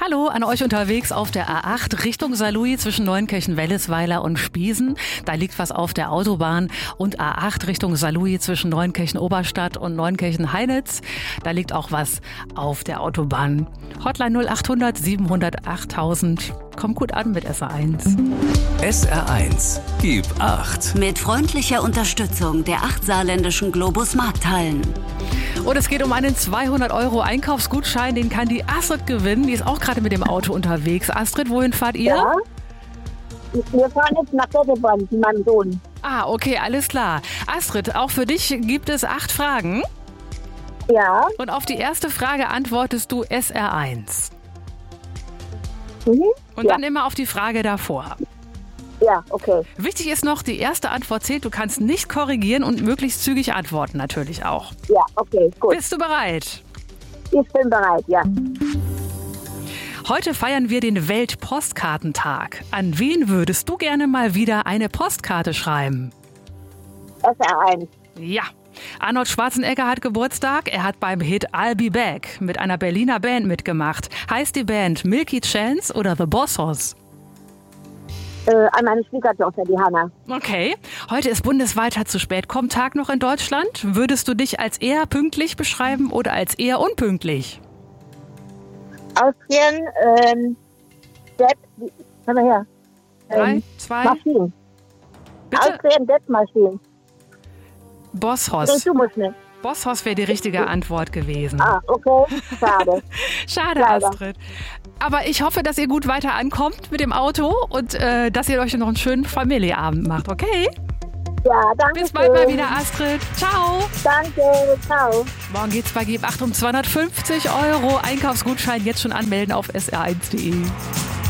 Hallo an euch unterwegs auf der A8 Richtung Saarlouis zwischen Neunkirchen-Wellisweiler und Spiesen. Da liegt was auf der Autobahn. Und A8 Richtung Saarlouis zwischen Neunkirchen-Oberstadt und Neunkirchen-Heinitz. Da liegt auch was auf der Autobahn. Hotline 0800 700 8000. Kommt gut an mit SR1. SR1, gib 8. Mit freundlicher Unterstützung der 8 saarländischen Globus Markthallen. Und es geht um einen 200 € Einkaufsgutschein, den kann die Astrid gewinnen. Die ist auch gerade mit dem Auto unterwegs. Astrid, wohin fahrt ihr? Ja, wir fahren jetzt nach Götteborn, zu meinem Sohn. Ah, okay, alles klar. Astrid, auch für dich gibt es 8 Fragen. Ja. Und auf die erste Frage antwortest du SR1. Mhm. Und dann immer auf die Frage davor. Ja, okay. Wichtig ist noch, die erste Antwort zählt. Du kannst nicht korrigieren und möglichst zügig antworten natürlich auch. Ja, okay, gut. Bist du bereit? Ich bin bereit, ja. Heute feiern wir den Weltpostkartentag. An wen würdest du gerne mal wieder eine Postkarte schreiben? SR1. Ja. Arnold Schwarzenegger hat Geburtstag. Er hat beim Hit I'll Be Back mit einer Berliner Band mitgemacht. Heißt die Band Milky Chance oder The Bossos? An meine Schwiegertochter, die Hanna. Okay. Heute ist bundesweiter zu spät. Kommt Tag noch in Deutschland? Würdest du dich als eher pünktlich beschreiben oder als eher unpünktlich? Austrian, komm mal her. 3, 2, Maschinen. bitte? Austrian Maschinen. Bossos. Du musst nicht. Bossos wäre die richtige Antwort gewesen. Ah, okay. Schade. Schade, leider. Astrid. Aber ich hoffe, dass ihr gut weiter ankommt mit dem Auto und dass ihr euch noch einen schönen Familienabend macht, okay? Ja, danke. Bis bald mal wieder, Astrid. Ciao. Danke, ciao. Morgen geht's bei Gib 8 um 250 € Einkaufsgutschein. Jetzt schon anmelden auf sr1.de.